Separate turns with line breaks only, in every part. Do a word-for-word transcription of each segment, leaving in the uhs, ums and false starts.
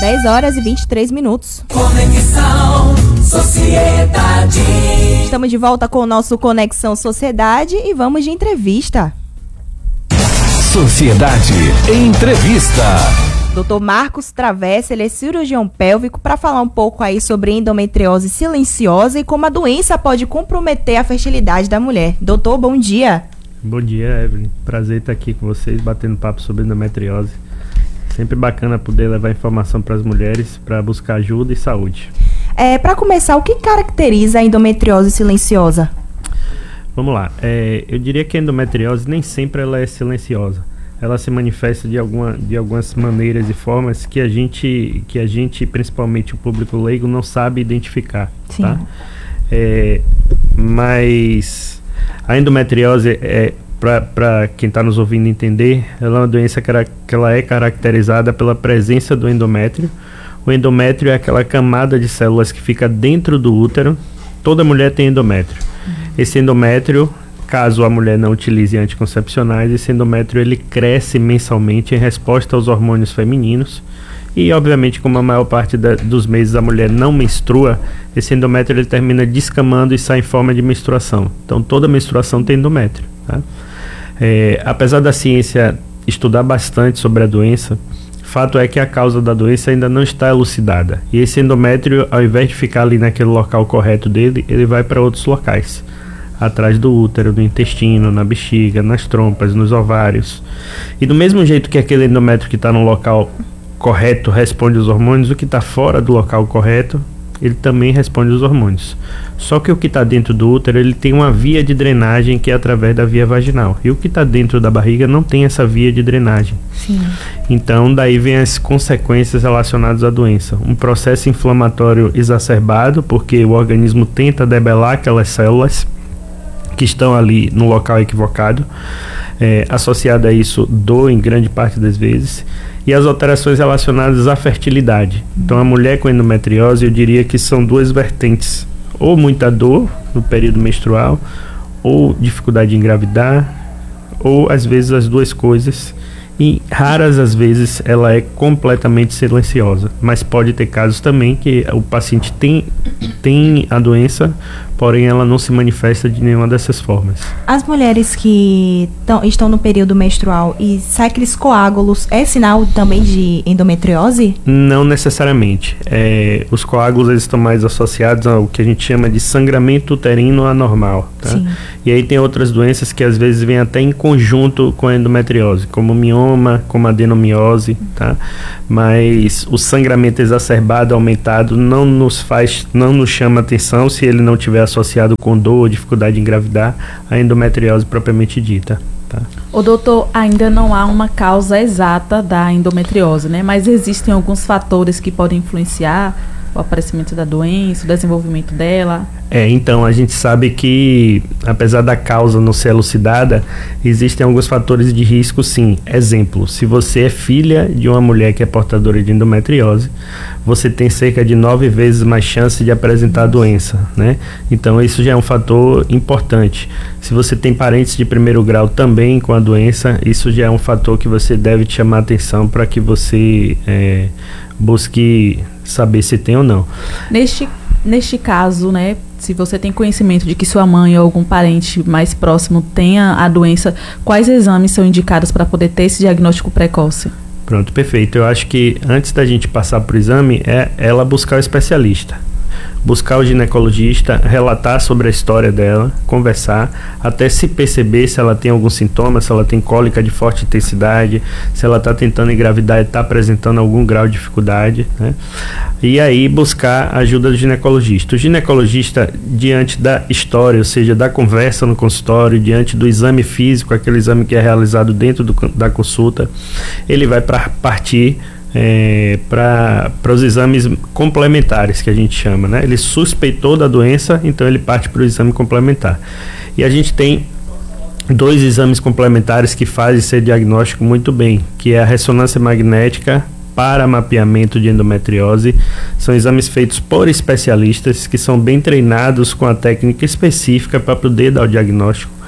dez horas e vinte e três minutos.
Conexão Sociedade.
Estamos de volta com o nosso Conexão Sociedade e vamos de entrevista.
Sociedade Entrevista.
doutor Marcos Travessa, ele é cirurgião pélvico, para falar um pouco aí sobre endometriose silenciosa e como a doença pode comprometer a fertilidade da mulher. Doutor, bom dia.
Bom dia, Evelyn. Prazer estar aqui com vocês, batendo papo sobre endometriose. Sempre bacana poder levar informação para as mulheres para buscar ajuda e saúde.
É, para começar, o que caracteriza a endometriose silenciosa?
Vamos lá. É, eu diria que a endometriose nem sempre ela é silenciosa. Ela se manifesta de, alguma, de algumas maneiras e formas que a gente, que a gente, principalmente o público leigo, não sabe identificar.
Sim.
Tá? É, mas a endometriose, é, para quem está nos ouvindo entender, ela é uma doença que ela, que ela é caracterizada pela presença do endométrio. O endométrio é aquela camada de células que fica dentro do útero. Toda mulher tem endométrio. Uhum. Esse endométrio, caso a mulher não utilize anticoncepcionais, esse endométrio ele cresce mensalmente em resposta aos hormônios femininos. E, obviamente, como a maior parte da, dos meses a mulher não menstrua, esse endométrio ele termina descamando e sai em forma de menstruação. Então, toda menstruação tem endométrio. Tá? É, apesar da ciência estudar bastante sobre a doença, fato é que a causa da doença ainda não está elucidada. E esse endométrio, ao invés de ficar ali naquele local correto dele, ele vai para outros locais. Atrás do útero, no intestino, na bexiga, nas trompas, nos ovários. E do mesmo jeito que aquele endométrio que está no local correto responde aos hormônios, o que está fora do local correto, ele também responde aos hormônios. Só que o que está dentro do útero, ele tem uma via de drenagem que é através da via vaginal. E o que está dentro da barriga não tem essa via de drenagem.
Sim.
Então, daí vem as consequências relacionadas à doença. Um processo inflamatório exacerbado, porque o organismo tenta debelar aquelas células que estão ali no local equivocado. É, associado a isso, dor em grande parte das vezes. E as alterações relacionadas à fertilidade. Então, a mulher com endometriose, eu diria que são duas vertentes. Ou muita dor no período menstrual, ou dificuldade de engravidar, ou às vezes as duas coisas. E raras as vezes ela é completamente silenciosa. Mas pode ter casos também que o paciente tem, tem a doença, porém ela não se manifesta de nenhuma dessas formas.
As mulheres que tão, estão no período menstrual e saem aqueles coágulos, é sinal também de endometriose?
Não necessariamente. É, os coágulos eles estão mais associados ao que a gente chama de sangramento uterino anormal. Tá?
Sim.
E aí tem outras doenças que às vezes vêm até em conjunto com a endometriose, como o mioma, como a adenomiose, tá? Mas o sangramento exacerbado, aumentado, não nos faz, não nos chama atenção se ele não tiver associado com dor ou dificuldade de engravidar, a endometriose propriamente dita. Tá?
O doutor, ainda não há uma causa exata da endometriose, né? Mas existem alguns fatores que podem influenciar o aparecimento da doença, o desenvolvimento dela?
É, então a gente sabe que, apesar da causa não ser elucidada, existem alguns fatores de risco, sim. Exemplo, se você é filha de uma mulher que é portadora de endometriose, você tem cerca de nove vezes mais chance de apresentar a doença, né? Então isso já é um fator importante. Se você tem parentes de primeiro grau também com a doença, isso já é um fator que você deve te chamar a atenção para que você é, busque saber se tem ou não.
Neste, neste caso, né, se você tem conhecimento de que sua mãe ou algum parente mais próximo tenha a doença, quais exames são indicados para poder ter esse diagnóstico precoce?
Pronto, perfeito. Eu acho que antes da gente passar para o exame, é ela buscar o especialista. Buscar o ginecologista, relatar sobre a história dela, conversar, até se perceber se ela tem algum sintoma, se ela tem cólica de forte intensidade, se ela está tentando engravidar e está apresentando algum grau de dificuldade, né? E aí buscar a ajuda do ginecologista. O ginecologista, diante da história, ou seja, da conversa no consultório, diante do exame físico, aquele exame que é realizado dentro do, da consulta, ele vai pra, partir É, para os exames complementares que a gente chama, né? Ele suspeitou da doença, então ele parte para o exame complementar. E a gente tem dois exames complementares que fazem esse diagnóstico muito bem, que é a ressonância magnética para mapeamento de endometriose. São exames feitos por especialistas que são bem treinados com a técnica específica para poder dar o diagnóstico.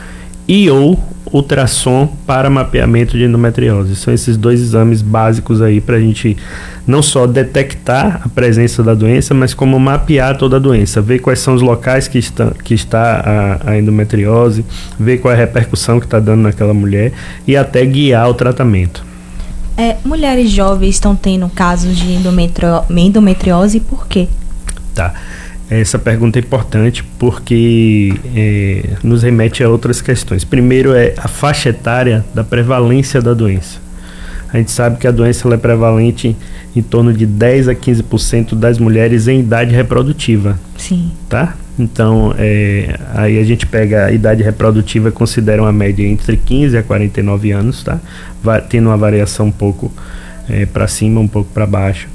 e ou ultrassom para mapeamento de endometriose. São esses dois exames básicos aí para a gente não só detectar a presença da doença, mas como mapear toda a doença, ver quais são os locais que, está, que está a, a endometriose, ver qual é a repercussão que está dando naquela mulher e até guiar o tratamento.
É, mulheres jovens estão tendo casos de endometrio, endometriose, por quê?
Tá. Essa pergunta é importante porque é, nos remete a outras questões. Primeiro é a faixa etária da prevalência da doença. A gente sabe que a doença ela é prevalente em torno de dez a quinze por cento das mulheres em idade reprodutiva.
Sim. Tá?
Então, é, aí a gente pega a idade reprodutiva e considera uma média entre quinze a quarenta e nove anos, tá? Vai tendo uma variação um pouco é, para cima, um pouco para baixo.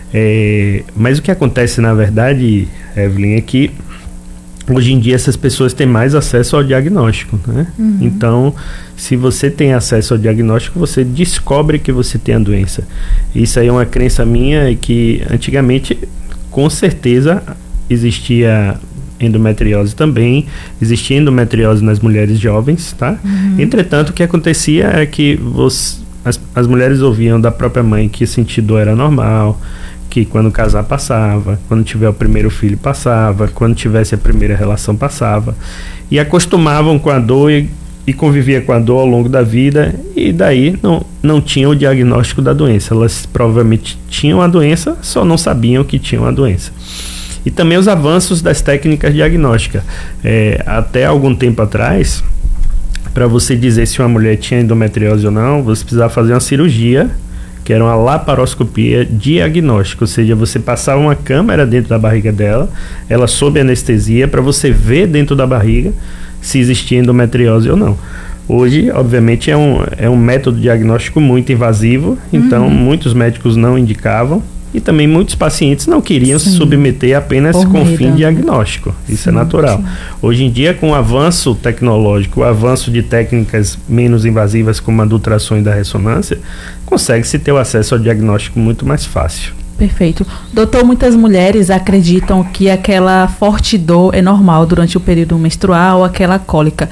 É, mas o que acontece na verdade, Evelyn, é que hoje em dia essas pessoas têm mais acesso ao diagnóstico, né? Uhum. Então, se você tem acesso ao diagnóstico, você descobre que você tem a doença. Isso aí é uma crença minha, e que antigamente, com certeza, existia endometriose também, existia endometriose nas mulheres jovens, tá? Uhum. Entretanto, o que acontecia é que você, as, as mulheres ouviam da própria mãe que sentir dor era normal, que quando casar passava, quando tiver o primeiro filho passava, quando tivesse a primeira relação passava, e acostumavam com a dor e, e convivia com a dor ao longo da vida, e daí não, não tinham o diagnóstico da doença. Elas provavelmente tinham a doença, só não sabiam que tinham a doença. E também os avanços das técnicas diagnósticas. É, até algum tempo atrás, para você dizer se uma mulher tinha endometriose ou não, você precisava fazer uma cirurgia, que era uma laparoscopia diagnóstica, ou seja, você passava uma câmera dentro da barriga dela, ela sob anestesia, para você ver dentro da barriga se existia endometriose ou não. Hoje, obviamente, é um, é um método diagnóstico muito invasivo, então uhum. muitos médicos não indicavam, e também muitos pacientes não queriam sim. se submeter apenas Por com medo, fim diagnóstico. Isso sim, é natural. Sim. Hoje em dia, com o avanço tecnológico, o avanço de técnicas menos invasivas como a do ultrassom e da ressonância, consegue-se ter o acesso ao diagnóstico muito mais fácil.
Perfeito. Doutor, muitas mulheres acreditam que aquela forte dor é normal durante o período menstrual, aquela cólica.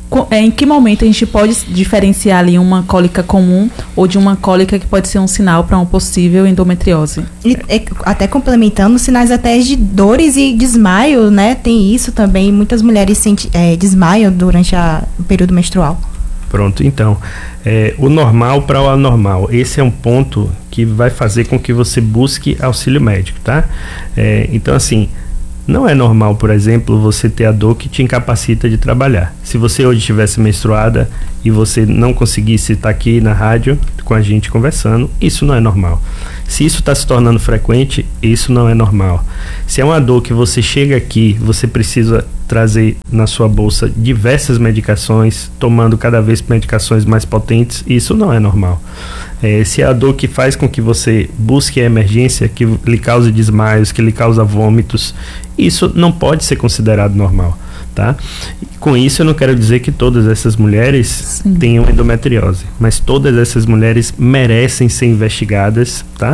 Em que momento a gente pode diferenciar ali uma cólica comum ou de uma cólica que pode ser um sinal para uma possível endometriose?
E, é, até complementando, sinais até de dores e desmaio, né? Tem isso também. Muitas mulheres senti, é, desmaiam durante a, o período menstrual.
Pronto, então, é, o normal para o anormal. Esse é um ponto que vai fazer com que você busque auxílio médico, tá? É, então, assim... Não é normal, por exemplo, você ter a dor que te incapacita de trabalhar. Se você hoje estivesse menstruada e você não conseguisse estar aqui na rádio com a gente conversando, isso não é normal. Se isso está se tornando frequente, isso não é normal. Se é uma dor que você chega aqui, você precisa trazer na sua bolsa diversas medicações, tomando cada vez medicações mais potentes, isso não é normal. É, se é a dor que faz com que você busque a emergência, que lhe cause desmaios, que lhe causa vômitos, isso não pode ser considerado normal, tá? Com isso eu não quero dizer que todas essas mulheres Sim. tenham endometriose, mas todas essas mulheres merecem ser investigadas, tá?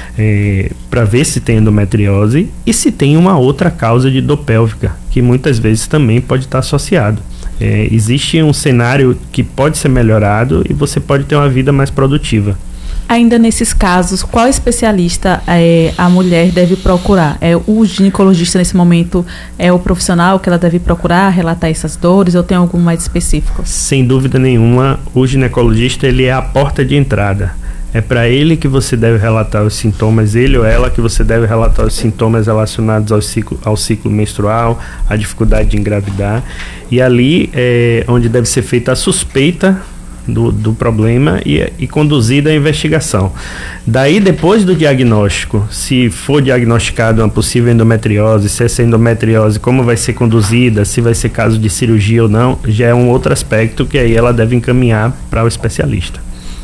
É, para ver se tem endometriose e se tem uma outra causa de dor pélvica, que muitas vezes também pode estar associado. É, existe um cenário que pode ser melhorado e você pode ter uma vida mais produtiva.
Ainda nesses casos, qual especialista é, a mulher deve procurar? É o ginecologista nesse momento é o profissional que ela deve procurar, relatar essas dores, ou tem algum mais específico?
Sem dúvida nenhuma, o ginecologista ele é a porta de entrada. É para ele que você deve relatar os sintomas, ele ou ela que você deve relatar os sintomas relacionados ao ciclo, ao ciclo menstrual, à dificuldade de engravidar. E ali é onde deve ser feita a suspeita do, do problema e, e conduzida a investigação. Daí, depois do diagnóstico, se for diagnosticado uma possível endometriose, se essa endometriose, como vai ser conduzida, se vai ser caso de cirurgia ou não, já é um outro aspecto que aí ela deve encaminhar para o especialista.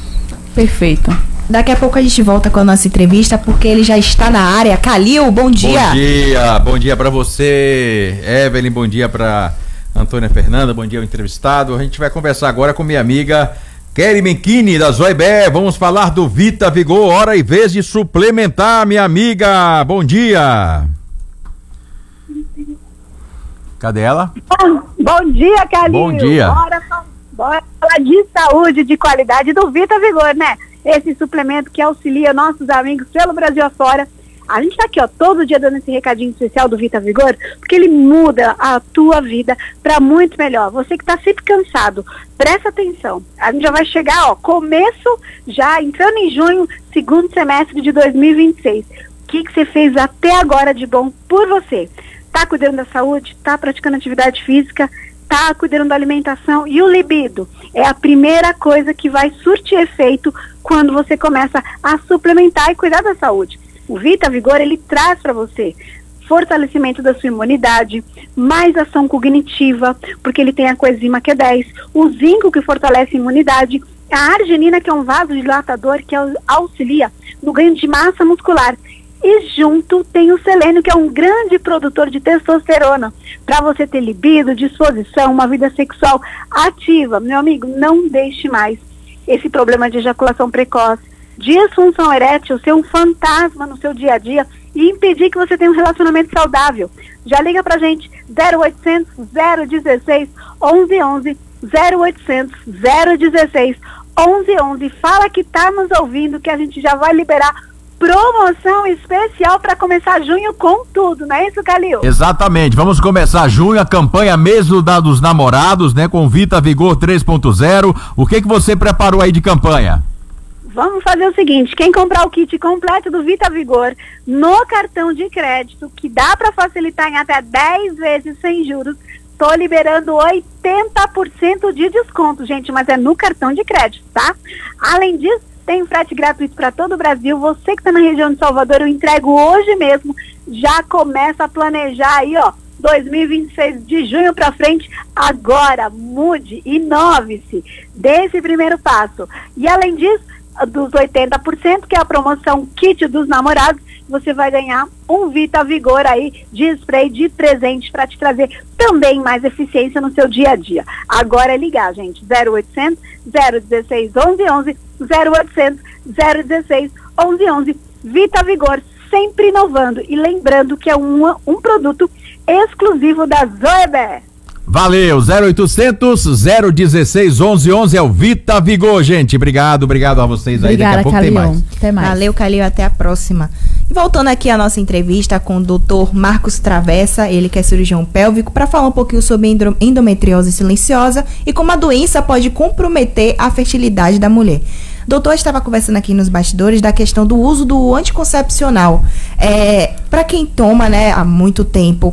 Perfeito.
Daqui a pouco a gente volta com a nossa entrevista, porque ele já está na área. Calil, bom dia.
Bom dia, bom dia para você, Evelyn, bom dia para Antônia Fernanda, bom dia ao entrevistado. A gente vai conversar agora com minha amiga Kelly Menchini, da Zoibé. Vamos falar do Vita Vigor, hora e vez de suplementar, minha amiga. Bom dia. Cadê ela?
Bom, bom dia, Calil.
Bom dia.
Hora Bora falar de saúde, de qualidade do Vita Vigor, né? Esse suplemento que auxilia nossos amigos pelo Brasil afora. A gente tá aqui, ó, todo dia dando esse recadinho especial do Vita Vigor, porque ele muda a tua vida para muito melhor. Você que tá sempre cansado, presta atenção. A gente já vai chegar, ó, começo, já entrando em junho, segundo semestre de dois mil e vinte e seis. O que que você fez até agora de bom por você? Tá cuidando da saúde? Tá praticando atividade física? Tá cuidando da alimentação? E o libido? É a primeira coisa que vai surtir efeito quando você começa a suplementar e cuidar da saúde. O Vita Vigor, ele traz para você fortalecimento da sua imunidade, mais ação cognitiva, porque ele tem a coenzima Q dez, o zinco que fortalece a imunidade, a arginina, que é um vasodilatador que auxilia no ganho de massa muscular. E junto tem o selênio, que é um grande produtor de testosterona, para você ter libido, disposição, uma vida sexual ativa. Meu amigo, não deixe mais esse problema de ejaculação precoce, disfunção erétil ser um fantasma no seu dia a dia e impedir que você tenha um relacionamento saudável. Já liga pra gente, zero oitocentos, zero dezesseis, onze onze, zero oitocentos, zero dezesseis, onze onze. Fala que tá nos ouvindo, que a gente já vai liberar promoção especial para começar junho com tudo, não é isso, Calil?
Exatamente, vamos começar junho, a campanha mesmo da dos namorados, né, com Vita Vigor três ponto zero. O que que você preparou aí de campanha?
Vamos fazer o seguinte, quem comprar o kit completo do Vita Vigor no cartão de crédito, que dá para facilitar em até dez vezes sem juros, tô liberando oitenta por cento de desconto, gente, mas é no cartão de crédito, tá? Além disso, tem frete gratuito para todo o Brasil. Você que está na região de Salvador, eu entrego hoje mesmo. Já começa a planejar aí, ó, dois mil e vinte e seis, de junho para frente. Agora, mude, inove-se, dê esse primeiro passo. E além disso, dos oitenta por cento, que é a promoção Kit dos Namorados, você vai ganhar um Vita Vigor aí de spray de presente para te trazer também mais eficiência no seu dia a dia. Agora é ligar, gente, zero oitocentos, zero dezesseis, onze onze, zero oitocentos, zero dezesseis, onze onze. Vita Vigor, sempre inovando e lembrando que é um, um produto exclusivo da Zoeber.
Valeu, zero oitocentos, zero dezesseis, onze onze é o Vita Vigor, gente. Obrigado, obrigado a vocês aí.
Obrigada,
Daqui a pouco
Calil.
tem mais.
Até mais.
Valeu, Calil, até a próxima. E voltando aqui à nossa entrevista com o doutor Marcos Travessa, ele que é cirurgião pélvico, para falar um pouquinho sobre endometriose silenciosa e como a doença pode comprometer a fertilidade da mulher. Doutor, estava conversando aqui nos bastidores da questão do uso do anticoncepcional. É, para quem toma, né, há muito tempo,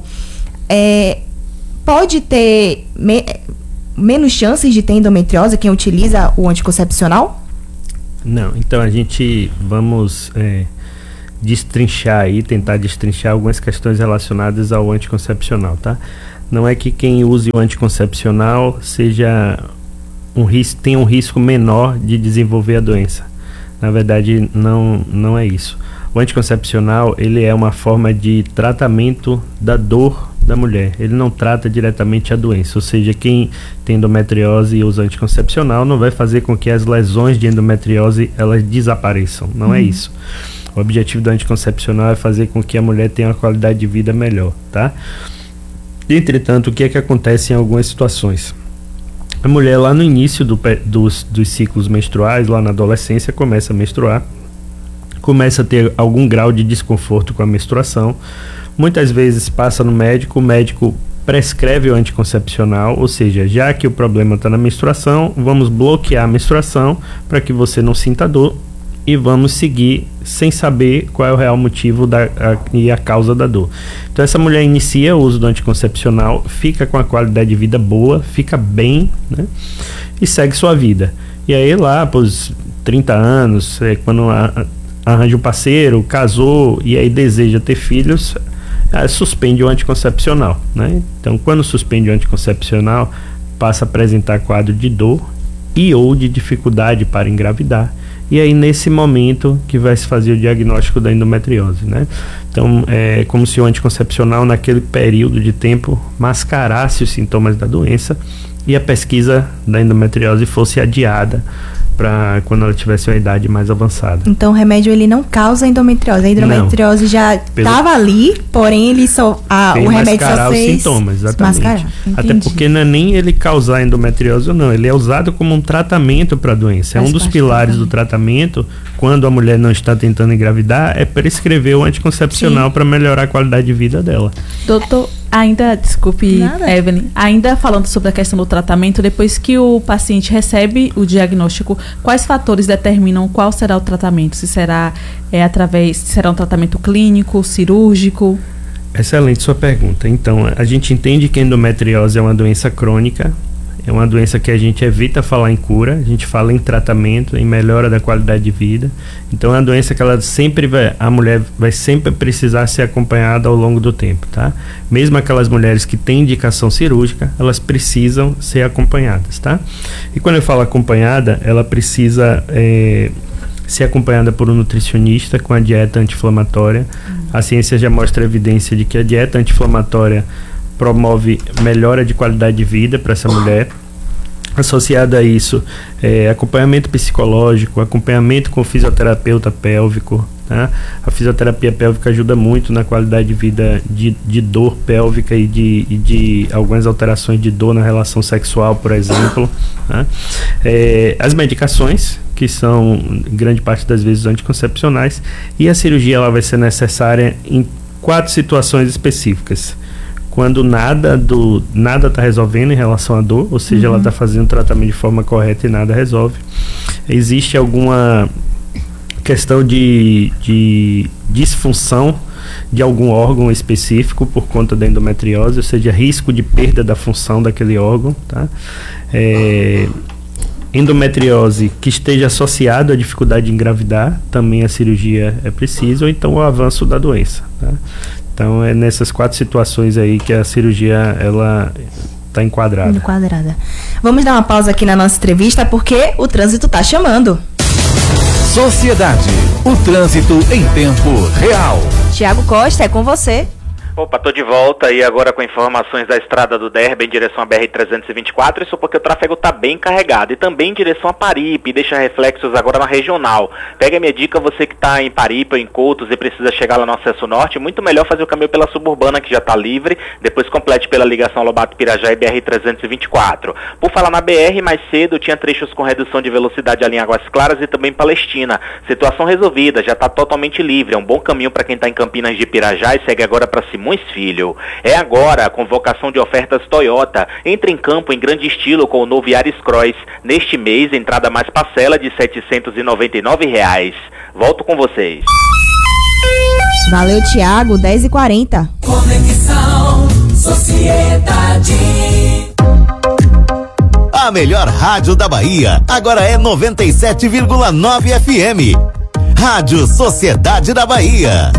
é, pode ter me, menos chances de ter endometriose quem utiliza o anticoncepcional?
Não, então a gente vamos é, destrinchar aí, tentar destrinchar algumas questões relacionadas ao anticoncepcional, tá? Não é que quem use o anticoncepcional seja um risco, tenha um risco menor de desenvolver a doença. Na verdade, não, não é isso. O anticoncepcional, ele é uma forma de tratamento da dor da mulher. Ele não trata diretamente a doença, ou seja, quem tem endometriose e usa anticoncepcional não vai fazer com que as lesões de endometriose elas desapareçam. Não hum. é isso. O objetivo do anticoncepcional é fazer com que a mulher tenha uma qualidade de vida melhor, tá? Entretanto, o que é que acontece em algumas situações? A mulher lá no início do, dos, dos ciclos menstruais, lá na adolescência, começa a menstruar, começa a ter algum grau de desconforto com a menstruação, muitas vezes passa no médico, o médico prescreve o anticoncepcional, ou seja, já que o problema está na menstruação, vamos bloquear a menstruação para que você não sinta dor e vamos seguir sem saber qual é o real motivo da, a, e a causa da dor. Então essa mulher inicia o uso do anticoncepcional, fica com a qualidade de vida boa, fica bem, né? E segue sua vida. E aí lá, após trinta anos, é, quando a, a, arranja um parceiro, casou e aí deseja ter filhos, é, suspende o anticoncepcional, né? Então quando suspende o anticoncepcional, passa a apresentar quadro de dor e ou de dificuldade para engravidar. E aí nesse momento que vai se fazer o diagnóstico da endometriose, né? Então é como se o anticoncepcional naquele período de tempo mascarasse os sintomas da doença e a pesquisa da endometriose fosse adiada para quando ela tivesse uma idade mais avançada.
Então o remédio ele não causa endometriose. A endometriose não. já estava ali, porém ele só a, o remédio só fez
os sintomas, exatamente.
Mascarar.
Até porque não é nem ele causar endometriose ou não, ele é usado como um tratamento para a doença. É um dos pilares do tratamento, quando a mulher não está tentando engravidar, é prescrever o anticoncepcional para melhorar a qualidade de vida dela.
Doutor, ainda, desculpe, Nada. Evelyn, ainda falando sobre a questão do tratamento, depois que o paciente recebe o diagnóstico, quais fatores determinam qual será o tratamento? Se será é, através, se será um tratamento clínico, cirúrgico?
Excelente sua pergunta. Então, a gente entende que a endometriose é uma doença crônica, é uma doença que a gente evita falar em cura, a gente fala em tratamento, em melhora da qualidade de vida. Então é uma doença que ela sempre vai, a mulher vai sempre precisar ser acompanhada ao longo do tempo, tá? Mesmo aquelas mulheres que têm indicação cirúrgica, elas precisam ser acompanhadas, tá? E quando eu falo acompanhada, ela precisa é, ser acompanhada por um nutricionista com a dieta anti-inflamatória. A ciência já mostra evidência de que a dieta anti-inflamatória promove melhora de qualidade de vida para essa mulher. Associado a isso, é, acompanhamento psicológico, acompanhamento com fisioterapeuta pélvico, tá? A fisioterapia pélvica ajuda muito na qualidade de vida de, de dor pélvica e de, e de algumas alterações de dor na relação sexual, por exemplo, tá? É, as medicações, que são, grande parte das vezes, anticoncepcionais, e a cirurgia ela vai ser necessária em quatro situações específicas. Quando nada do nada está resolvendo em relação à dor, ou seja, uhum. ela está fazendo o tratamento de forma correta e nada resolve. Existe alguma questão de, de disfunção de algum órgão específico por conta da endometriose, ou seja, risco de perda da função daquele órgão, tá? É, endometriose que esteja associado à dificuldade de engravidar, também a cirurgia é preciso, ou então o avanço da doença, tá? Então é nessas quatro situações aí que a cirurgia ela está enquadrada.
Enquadrada. Vamos dar uma pausa aqui na nossa entrevista porque o trânsito está chamando.
Sociedade, o trânsito em tempo real.
Tiago Costa, é com você.
Opa, tô de volta e agora com informações da estrada do Derby em direção à B R trezentos e vinte e quatro, isso porque o tráfego tá bem carregado, e também em direção a Paripe, deixa reflexos agora na regional. Pega a minha dica, você que tá em Paripe ou em Coutos e precisa chegar lá no acesso norte, muito melhor fazer o caminho pela suburbana, que já tá livre, depois complete pela ligação Lobato-Pirajá e B R trezentos e vinte e quatro. Por falar na B R, mais cedo tinha trechos com redução de velocidade ali em Águas Claras e também Palestina. Situação resolvida, já tá totalmente livre, é um bom caminho para quem tá em Campinas de Pirajá e segue agora para Simões Filho. É agora a convocação de ofertas Toyota. Entre em campo em grande estilo com o novo Yaris Cross. Neste mês, entrada mais parcela de setecentos e noventa e nove reais. Volto com vocês.
Valeu, Tiago, dez e quarenta.
Conexão Sociedade.
A melhor rádio da Bahia agora é noventa e sete vírgula nove F M. Rádio Sociedade da Bahia.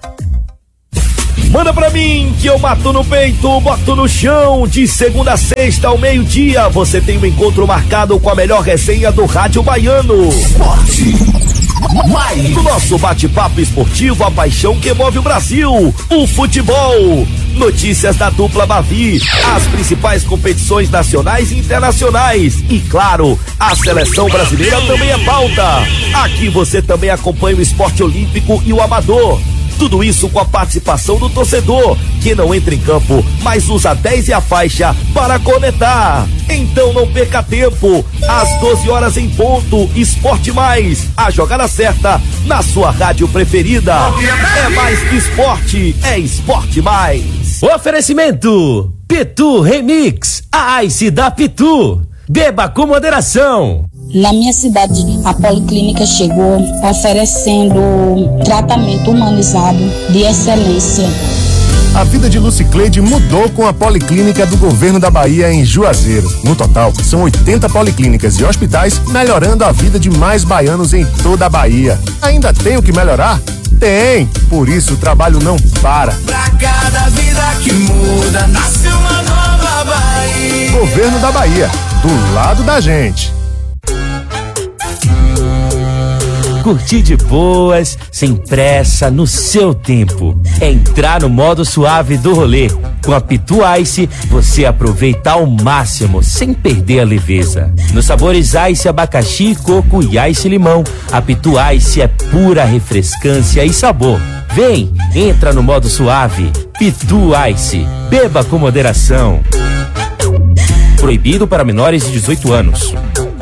Manda pra mim que eu mato no peito, boto no chão. De segunda a sexta ao meio-dia, você tem um encontro marcado com a melhor resenha do rádio baiano.
Esporte. Mais.
No nosso bate-papo esportivo, a paixão que move o Brasil, o futebol. Notícias da dupla Bavi, as principais competições nacionais e internacionais. E claro, a seleção brasileira também é pauta. Aqui você também acompanha o esporte olímpico e o amador. Tudo isso com a participação do torcedor, que não entra em campo, mas usa dez e a faixa para conectar. Então não perca tempo. Às doze horas em ponto, Esporte Mais, a jogada certa na sua rádio preferida. É mais que esporte, é Esporte Mais.
Oferecimento Pitu Remix, a Ice da Pitu. Beba com moderação.
Na minha cidade, a Policlínica chegou oferecendo tratamento humanizado de excelência.
A vida de Lucicleide mudou com a Policlínica do Governo da Bahia em Juazeiro. No total, são oitenta policlínicas e hospitais melhorando a vida de mais baianos em toda a Bahia. Ainda tem o que melhorar? Tem! Por isso o trabalho não para.
Pra cada vida que muda, nasce uma nova Bahia.
Governo da Bahia, do lado da gente.
Curtir de boas, sem pressa, no seu tempo. É entrar no modo suave do rolê. Com a Pitu Ice, você aproveita ao máximo, sem perder a leveza. Nos sabores Ice abacaxi, coco e Ice limão, a Pitu Ice é pura refrescância e sabor. Vem, entra no modo suave. Pitu Ice. Beba com moderação. Proibido para menores de dezoito anos.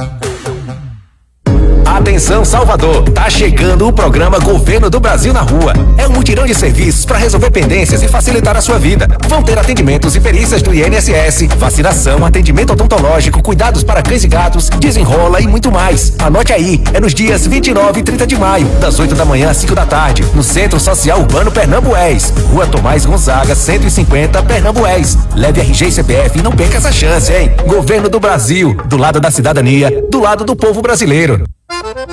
Atenção Salvador, tá chegando o programa Governo do Brasil na Rua. É um mutirão de serviços para resolver pendências e facilitar a sua vida. Vão ter atendimentos e perícias do I N S S, vacinação, atendimento odontológico, cuidados para cães e gatos, desenrola e muito mais. Anote aí, é nos dias vinte e nove e trinta de maio, das oito da manhã às cinco da tarde, no Centro Social Urbano Pernambués, Rua Tomás Gonzaga, cento e cinquenta, Pernambués. Leve R G e C P F e não perca essa chance, hein? Governo do Brasil, do lado da cidadania, do lado do povo brasileiro.